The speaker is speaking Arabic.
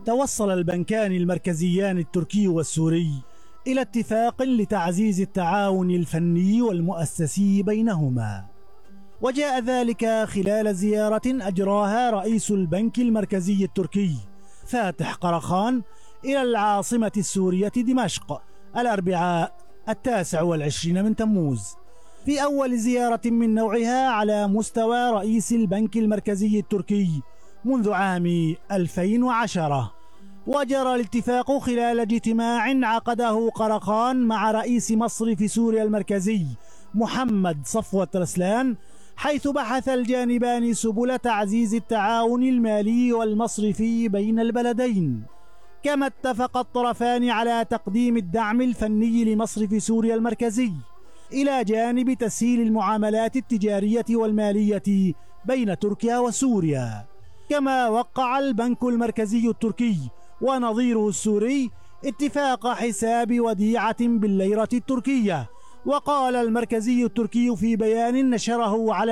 توصل البنكان المركزيان التركي والسوري إلى اتفاق لتعزيز التعاون الفني والمؤسسي بينهما، وجاء ذلك خلال زيارة أجراها رئيس البنك المركزي التركي فاتح قرخان إلى العاصمة السورية دمشق الأربعاء 29 من تموز، في أول زيارة من نوعها على مستوى رئيس البنك المركزي التركي منذ عام 2010. وجرى الاتفاق خلال اجتماع عقده قرخان مع رئيس مصرف سوريا المركزي محمد صفوة رسلان، حيث بحث الجانبان سبل تعزيز التعاون المالي والمصرفي بين البلدين. كما اتفق الطرفان على تقديم الدعم الفني لمصرف سوريا المركزي إلى جانب تسهيل المعاملات التجارية والمالية بين تركيا وسوريا. كما وقع البنك المركزي التركي ونظيره السوري اتفاق حساب وديعة بالليرة التركية. وقال المركزي التركي في بيان نشره على